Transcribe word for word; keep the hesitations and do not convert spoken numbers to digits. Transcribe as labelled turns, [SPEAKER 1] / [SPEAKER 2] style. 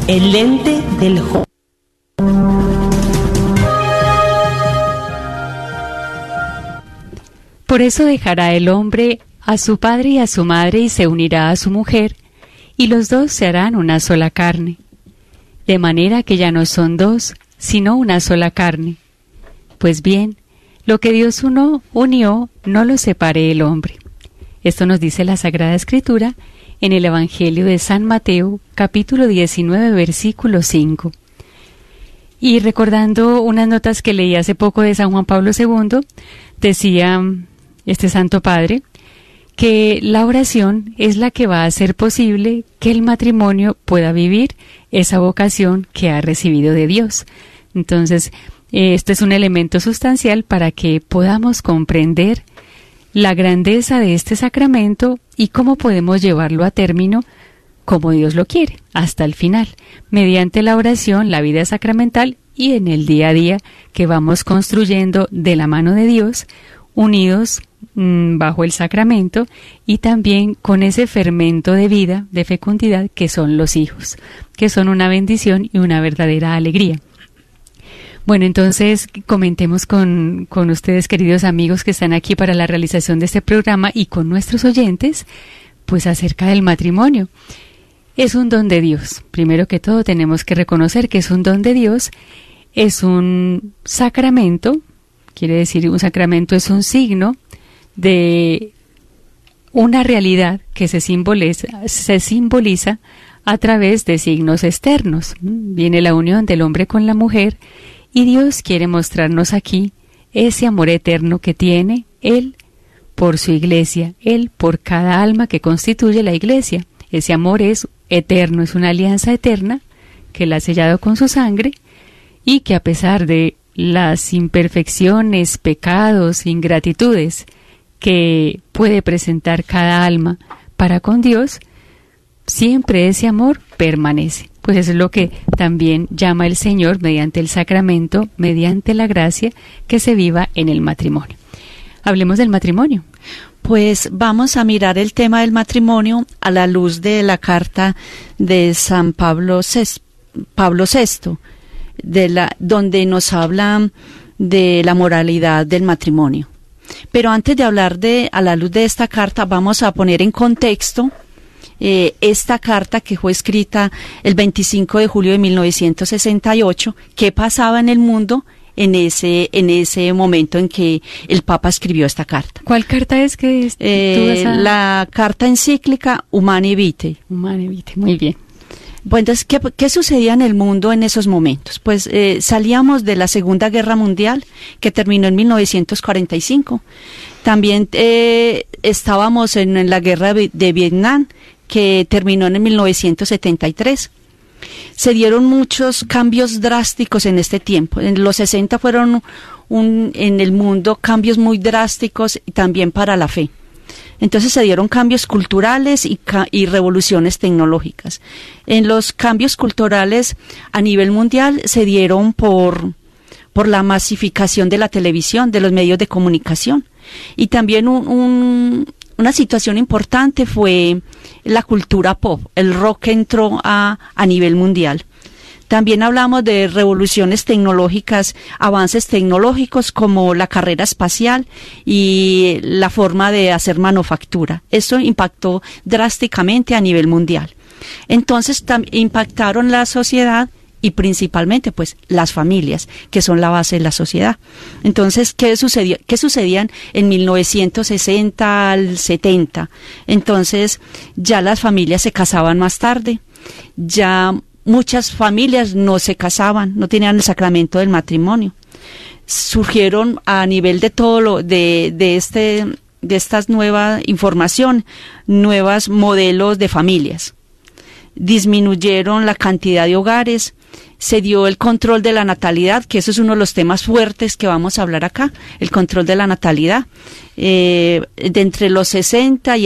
[SPEAKER 1] El lente del joven.
[SPEAKER 2] Por eso dejará el hombre a su padre y a su madre y se unirá a su mujer, y los dos se harán una sola carne. De manera que ya no son dos, sino una sola carne. Pues bien, lo que Dios uno, unió, no lo separe el hombre. Esto nos dice la Sagrada Escritura en el Evangelio de San Mateo, capítulo diecinueve, versículo cinco. Y recordando unas notas que leí hace poco de San Juan Pablo segundo, decía este Santo Padre que la oración es la que va a hacer posible que el matrimonio pueda vivir esa vocación que ha recibido de Dios. Entonces, esto es un elemento sustancial para que podamos comprender la grandeza de este sacramento y cómo podemos llevarlo a término como Dios lo quiere, hasta el final, mediante la oración, la vida sacramental y en el día a día que vamos construyendo de la mano de Dios, unidos mmm, bajo el sacramento y también con ese fermento de vida, de fecundidad que son los hijos, que son una bendición y una verdadera alegría. Bueno, entonces comentemos con, con ustedes, queridos amigos que están aquí para la realización de este programa y con nuestros oyentes, pues acerca del matrimonio. Es un don de Dios. Primero que todo tenemos que reconocer que es un don de Dios, es un sacramento, quiere decir un sacramento es un signo de una realidad que se simboliza, se simboliza a través de signos externos. Viene la unión del hombre con la mujer y Dios quiere mostrarnos aquí ese amor eterno que tiene Él por su iglesia, Él por cada alma que constituye la iglesia. Ese amor es eterno, es una alianza eterna que Él ha sellado con su sangre y que a pesar de las imperfecciones, pecados, ingratitudes que puede presentar cada alma para con Dios, siempre ese amor permanece. Pues eso es lo que también llama el Señor mediante el sacramento, mediante la gracia que se viva en el matrimonio. Hablemos del matrimonio.
[SPEAKER 3] Pues vamos a mirar el tema del matrimonio a la luz de la carta de San Pablo sexto, de la, donde nos habla de la moralidad del matrimonio. Pero antes de hablar de a la luz de esta carta, vamos a poner en contexto Eh, esta carta que fue escrita el veinticinco de julio de mil novecientos sesenta y ocho, qué pasaba en el mundo en ese en ese momento en que el Papa escribió esta carta.
[SPEAKER 2] ¿Cuál carta es que es,
[SPEAKER 3] eh,
[SPEAKER 2] tú vas a...
[SPEAKER 3] La carta encíclica Humanae Vitae.
[SPEAKER 2] Humanae Vitae, muy bien.
[SPEAKER 3] Bueno, entonces, ¿qué, qué sucedía en el mundo en esos momentos? Pues eh, salíamos de la Segunda Guerra Mundial, que terminó en mil novecientos cuarenta y cinco. También eh, estábamos en, en la Guerra de Vietnam, que terminó en mil novecientos setenta y tres. Se dieron muchos cambios drásticos en este tiempo. En los sesenta fueron un, en el mundo cambios muy drásticos y también para la fe. Entonces se dieron cambios culturales y, y revoluciones tecnológicas. En los cambios culturales a nivel mundial se dieron por, por la masificación de la televisión, de los medios de comunicación. Y también un, un Una situación importante fue la cultura pop. El rock entró a, a nivel mundial. También hablamos de revoluciones tecnológicas, avances tecnológicos como la carrera espacial y la forma de hacer manufactura. Eso impactó drásticamente a nivel mundial. Entonces tam- impactaron la sociedad y principalmente pues las familias, que son la base de la sociedad. Entonces, ¿qué sucedió? ¿Qué sucedían en mil novecientos sesenta al setenta? Entonces, ya las familias se casaban más tarde, ya muchas familias no se casaban, no tenían el sacramento del matrimonio. Surgieron a nivel de todo lo, de, de este, de estas nuevas información, nuevos modelos de familias. Disminuyeron la cantidad de hogares, se dio el control de la natalidad, que eso es uno de los temas fuertes que vamos a hablar acá, el control de la natalidad. Eh, de entre los sesenta y